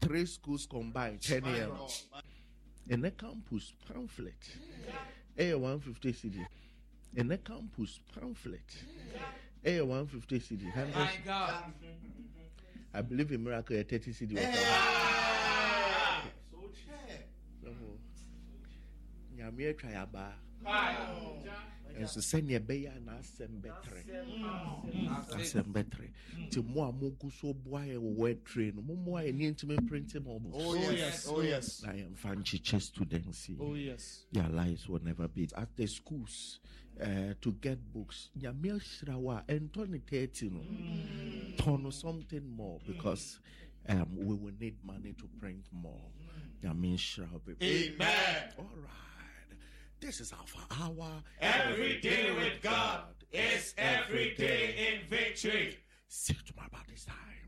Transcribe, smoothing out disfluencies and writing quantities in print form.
3 schools combined, 10 a.m. In the campus pamphlet, 150 cedi. In the campus pamphlet, 150 cedi. My God. I believe in miracle, 30 cedi. Nyame atwa yaba. And so send your bay and assemble. To more so boy word train, more an intimate printing mobile. Oh yes. I am fancy chess students. Oh yes. Their lives will never be at the schools to get books. Nyame shrawa and turn 13 turn something more because we will need money to print more. Nyame shrawa. Amen. All right. This is Alpha Hour. Every day with God is every day in victory. See you tomorrow about this time.